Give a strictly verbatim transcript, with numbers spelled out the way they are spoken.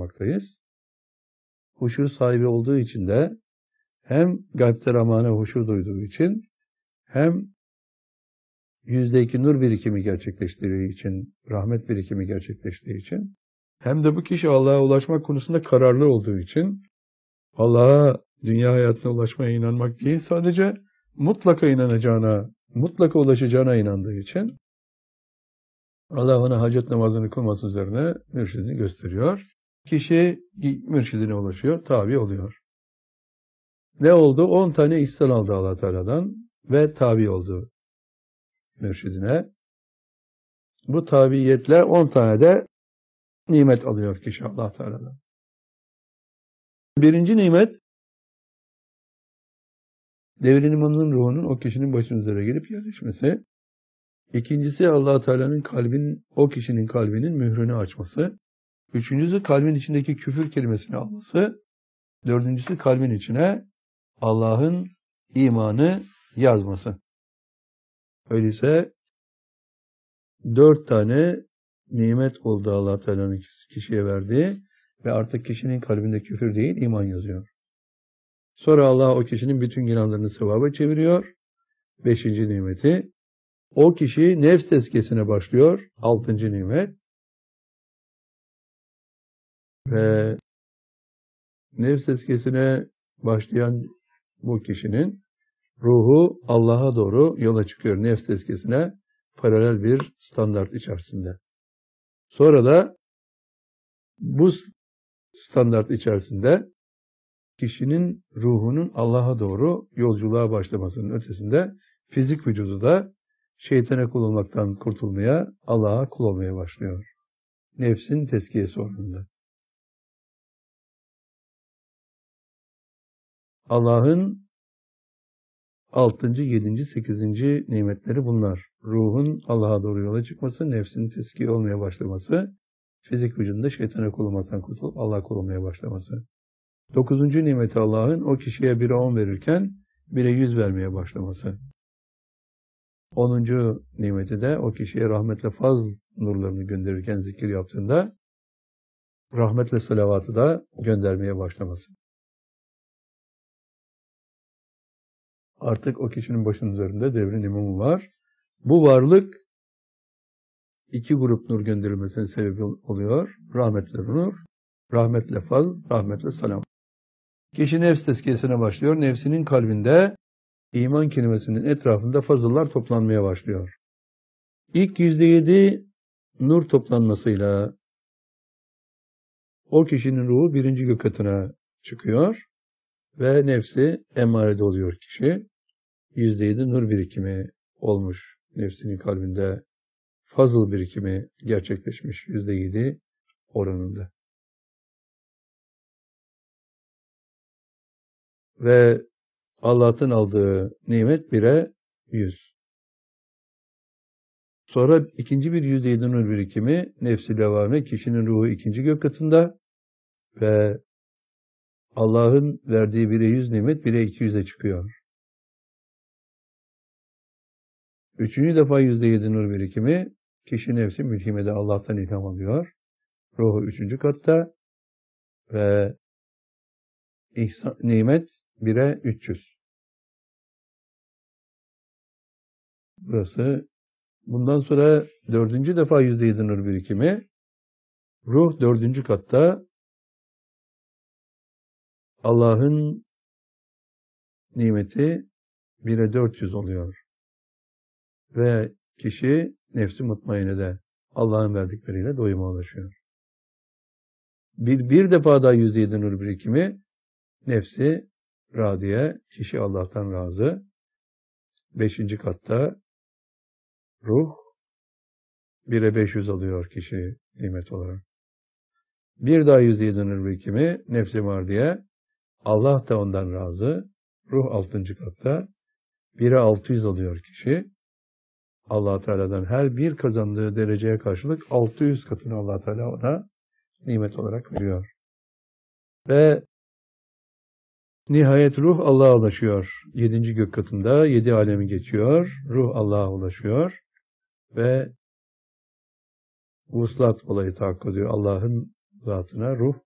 bulunmaktayız. Huşu sahibi olduğu için de hem gaybte Rahman'a huşu duyduğu için hem yüzde iki nur birikimi gerçekleştirdiği için, rahmet birikimi gerçekleştiği için hem de bu kişi Allah'a ulaşmak konusunda kararlı olduğu için Allah'a dünya hayatına ulaşmaya inanmak değil, sadece mutlaka inanacağına, mutlaka ulaşacağına inandığı için Allah ona hacet namazını kılması üzerine mürşidini gösteriyor. Kişi mürşidine ulaşıyor, tabi oluyor. Ne oldu? on tane ihsan aldı Allah Teala'dan ve tabi oldu mürşidine. Bu tabiiyetle on tane de nimet alıyor kişi Allah Teala'dan. Birinci nimet, devrin imamının ruhunun o kişinin başının üzerine gelip yerleşmesi. İkincisi Allah Teala'nın kalbinin, o kişinin kalbinin mührünü açması. Üçüncüsü kalbin içindeki küfür kelimesini alması. Dördüncüsü kalbin içine Allah'ın imanı yazması. Öyleyse dört tane nimet oldu Allah Teala'nın kişiye verdiği ve artık kişinin kalbinde küfür değil iman yazıyor. Sonra Allah o kişinin bütün günahlarını sevaba çeviriyor. Beşinci nimeti. O kişi nefs tezkiyesine başlıyor. Altıncı nimet. Ve nefs tezkiyesine başlayan bu kişinin ruhu Allah'a doğru yola çıkıyor. Nefs tezkiyesine paralel bir standart içerisinde. Sonra da bu standart içerisinde kişinin ruhunun Allah'a doğru yolculuğa başlamasının ötesinde fizik vücudu da şeytana kul olmaktan kurtulmaya, Allah'a kul olmaya başlıyor. Nefsin tezkiyesi oranında. Allah'ın altıncı, yedinci, sekizinci nimetleri bunlar. Ruhun Allah'a doğru yola çıkması, nefsin tezkiye olmaya başlaması, fizik vücudunda şeytana kul olmaktan kurtulup Allah'a kul olmaya başlaması. Dokuzuncu nimeti Allah'ın o kişiye bire on verirken bire yüz vermeye başlaması. Onuncu nimeti de o kişiye rahmetle faz nurlarını gönderirken zikir yaptığında rahmetle salavatı da göndermeye başlaması. Artık o kişinin başının üzerinde devrin imamı var. Bu varlık iki grup nur gönderilmesine sebep oluyor. Rahmetle nur, rahmetle faz, rahmetle salam. Kişi nefs tezkiyesine başlıyor. Nefsinin kalbinde iman kelimesinin etrafında fazıllar toplanmaya başlıyor. İlk yüzde yedi nur toplanmasıyla o kişinin ruhu birinci gök katına çıkıyor ve nefsi emmarede oluyor kişi. yüzde yedi nur birikimi olmuş nefsinin kalbinde. Fazıl birikimi gerçekleşmiş yüzde yedi oranında. Ve Allah'tan aldığı nimet bire yüz. Sonra ikinci bir yüzde yedi nur birikimi nefs-i levvame kişinin ruhu ikinci gök katında ve Allah'ın verdiği bire yüz nimet bire iki yüze çıkıyor. Üçüncü defa yüzde yedi nur birikimi kişi nefsi mülhimede Allah'tan ilham alıyor. Ruhu üçüncü katta ve ihsan, nimet bire üç yüz. Burası. Bundan sonra dördüncü defa yüzde yedi nur birikimi ruh dördüncü katta Allah'ın nimeti bire dört yüz oluyor. Ve kişi nefsi mutmainede Allah'ın verdikleriyle doyuma ulaşıyor. Bir, bir defa daha yüzde yedi nur birikimi nefsi radiye, kişi Allah'tan razı. Beşinci katta ruh bire beş yüz alıyor kişi nimet olarak. Bir daha yüzde yedi nur birikimi nefsi mardiye, Allah da ondan razı. Ruh altıncı katta bire altı yüz alıyor kişi. Allah Teala'dan her bir kazandığı dereceye karşılık altı yüz katını Allah Teala ona nimet olarak veriyor. Ve nihayet ruh Allah'a ulaşıyor. Yedinci gök katında yedi alemi geçiyor. Ruh Allah'a ulaşıyor. Ve vuslat olayı tahakkuk ediyor. Allah'ın zatına ruh